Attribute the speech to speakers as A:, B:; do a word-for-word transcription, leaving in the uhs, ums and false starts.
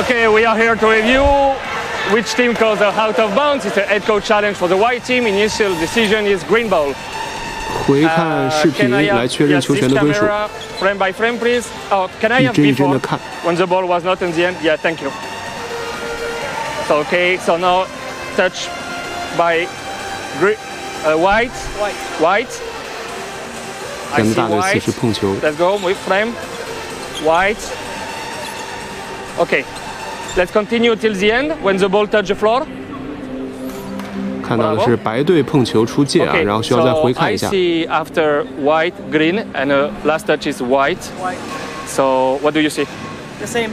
A: Okay, we are here to review which team goes out of bounds. It's a head coach challenge for the white team. Initial decision is green ball.
B: 回看视频来确认球权的归属。
A: Frame by frame, please. Oh, can I have before when the ball was not in the end? Yeah, thank you. So okay, so now touch by green, uh, white, white, white. I see white. Let's go with frame, white. Okay, let's continue till the end when the ball touch the floor.
B: 看到的是白队碰球出界啊，
A: okay,
B: 然后需要再回看一下。
A: So I see after white, green, and uh, last touch is white. White. So what do you see?
C: The same.